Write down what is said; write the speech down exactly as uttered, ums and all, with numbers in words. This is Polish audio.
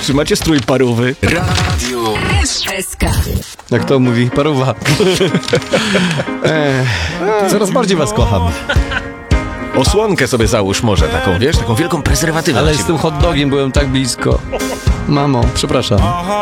Czy macie strój parówy? Radio S K. Jak to mówi paruwa. Ech, coraz bardziej was kocham. Osłonkę sobie załóż może, taką, wiesz, taką wielką prezerwatywę. Ale na z ciebie. tym hot dogiem byłem tak blisko. Mamo, przepraszam.